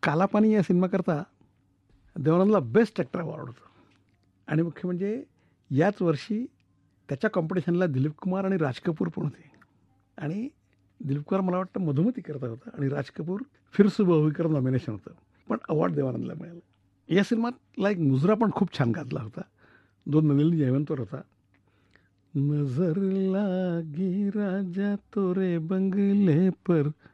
कालापानी या सिनेमाकरता देवानंदला best actor award होतं आणि मुख्य म्हणजे याच वर्षी त्याच्या कॉम्पिटिशनला दिलीप कुमार आणि राज कपूर पण होते आणि दिलीप कुमार मला वाटतं मधुमती करता होता आणि राज कपूर फिर सुबह हुईकर नॉमिनेशन होतं, पण अवॉर्ड देवानंदला मिळालं. या सिनेमातला एक मुजरा पण खूप छान गाजला होता, जो नलिनी जयवंतवर होता. नजर लागी राजा तोरे बंगले पर